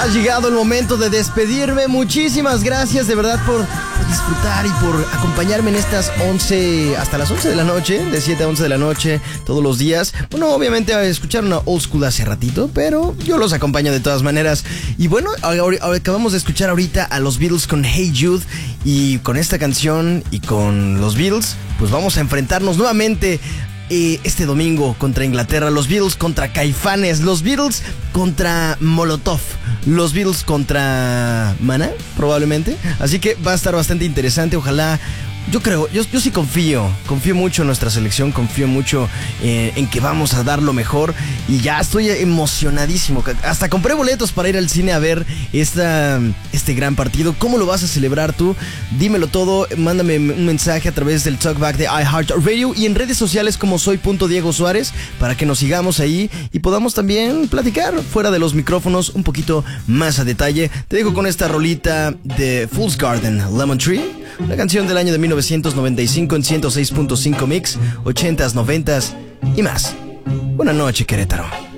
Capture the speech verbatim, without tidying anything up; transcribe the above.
Ha llegado el momento de despedirme. Muchísimas gracias de verdad por, por disfrutar y por acompañarme en estas once, hasta las once de la noche, de siete a once de la noche, todos los días. Bueno, obviamente escucharon a Old School hace ratito, pero yo los acompaño de todas maneras. Y bueno, acabamos de escuchar ahorita a los Beatles con Hey Jude. Y con esta canción y con los Beatles, pues vamos a enfrentarnos nuevamente eh, este domingo contra Inglaterra. Los Beatles contra Caifanes, los Beatles contra Molotov, los Beatles contra Maná, probablemente. Así que va a estar bastante interesante, ojalá. Yo creo, yo, yo sí confío, confío mucho en nuestra selección, confío mucho eh, en que vamos a dar lo mejor y ya estoy emocionadísimo. Hasta compré boletos para ir al cine a ver esta, este gran partido. ¿Cómo lo vas a celebrar tú? Dímelo todo, mándame un mensaje a través del talkback de iHeartRadio y en redes sociales como soy.Diego Suárez para que nos sigamos ahí y podamos también platicar fuera de los micrófonos un poquito más a detalle. Te dejo con esta rolita de Fool's Garden, Lemon Tree. Una canción del año de mil novecientos noventa y cinco en ciento seis punto cinco Mix, ochentas, noventas y más. Buenas noches, Querétaro.